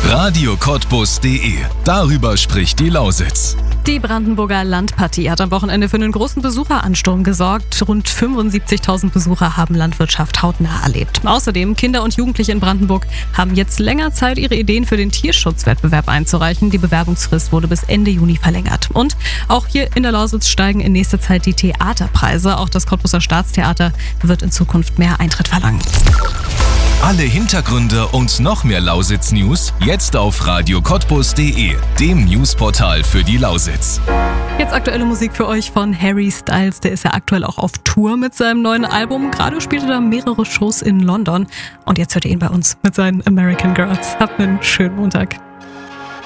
radiocottbus.de. Darüber spricht die Lausitz. Die Brandenburger Landpartie hat am Wochenende für einen großen Besucheransturm gesorgt. Rund 75.000 Besucher haben Landwirtschaft hautnah erlebt. Außerdem Kinder und Jugendliche in Brandenburg haben jetzt länger Zeit, ihre Ideen für den Tierschutzwettbewerb einzureichen. Die Bewerbungsfrist wurde bis Ende Juni verlängert. Und auch hier in der Lausitz steigen in nächster Zeit die Theaterpreise. Auch das Cottbuser Staatstheater wird in Zukunft mehr Eintritt verlangen. Alle Hintergründe und noch mehr Lausitz-News jetzt auf radiocottbus.de, dem Newsportal für die Lausitz. Jetzt aktuelle Musik für euch von Harry Styles. Der ist ja aktuell auch auf Tour mit seinem neuen Album. Gerade spielte er mehrere Shows in London. Und jetzt hört ihr ihn bei uns mit seinen American Girls. Habt einen schönen Montag.